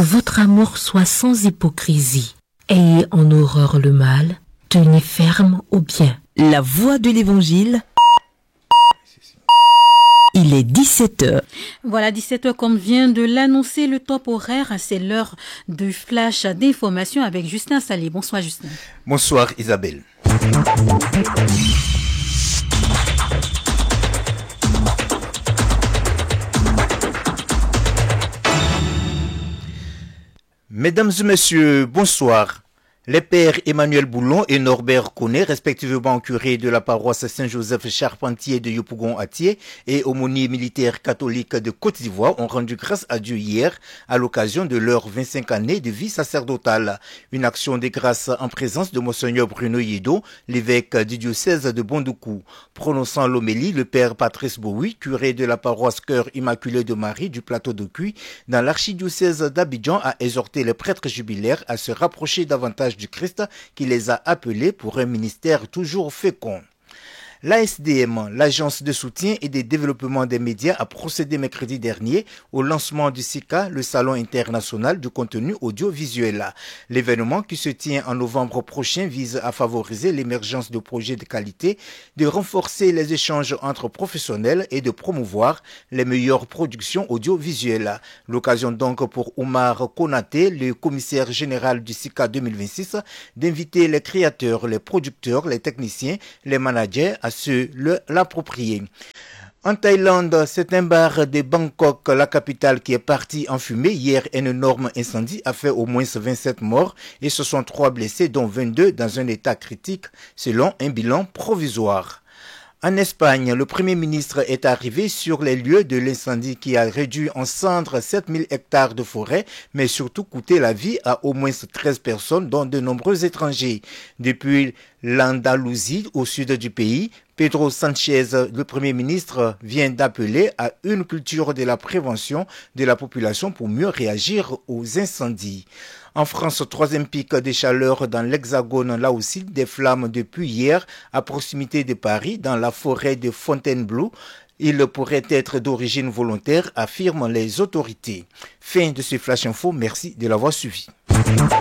Que votre amour soit sans hypocrisie. Ayez en horreur le mal, tenez ferme au bien. La voix de l'Évangile. Il est 17h. Voilà, 17h comme vient de l'annoncer le top horaire. C'est l'heure du flash d'information avec Justin Salé. Bonsoir Justin. Bonsoir Isabelle. Mesdames et messieurs, bonsoir. Les pères Emmanuel Boulon et Norbert Koné, respectivement curés de la paroisse Saint-Joseph Charpentier de Yopougon-Atié et aumônier militaire catholique de Côte d'Ivoire, ont rendu grâce à Dieu hier à l'occasion de leurs 25 années de vie sacerdotale. Une action de grâce en présence de Monseigneur Bruno Yedo, l'évêque du diocèse de Bondoukou. Prononçant l'homélie, le père Patrice Boui, curé de la paroisse Cœur Immaculé de Marie du plateau de Cuy, dans l'archidiocèse d'Abidjan, a exhorté les prêtres jubilaires à se rapprocher davantage du Christ qui les a appelés pour un ministère toujours fécond. L'ASDM, l'Agence de soutien et de développement des médias, a procédé mercredi dernier au lancement du SICA, le Salon international du contenu audiovisuel. L'événement qui se tient en novembre prochain vise à favoriser l'émergence de projets de qualité, de renforcer les échanges entre professionnels et de promouvoir les meilleures productions audiovisuelles. L'occasion donc pour Oumar Konaté, le commissaire général du SICA 2026, d'inviter les créateurs, les producteurs, les techniciens, les managers à se l'approprier. En Thaïlande, c'est un bar de Bangkok, la capitale, qui est parti en fumée. Hier, un énorme incendie a fait au moins 27 morts et 63 blessés, dont 22 dans un état critique, selon un bilan provisoire. En Espagne, le Premier ministre est arrivé sur les lieux de l'incendie qui a réduit en cendres 7000 hectares de forêt, mais surtout coûté la vie à au moins 13 personnes, dont de nombreux étrangers. Depuis l'Andalousie, au sud du pays, Pedro Sanchez, le Premier ministre, vient d'appeler à une culture de la prévention de la population pour mieux réagir aux incendies. En France, troisième pic de chaleur dans l'Hexagone, là aussi des flammes depuis hier à proximité de Paris, dans la forêt de Fontainebleau. Il pourrait être d'origine volontaire, affirment les autorités. Fin de ce Flash Info, merci de l'avoir suivi.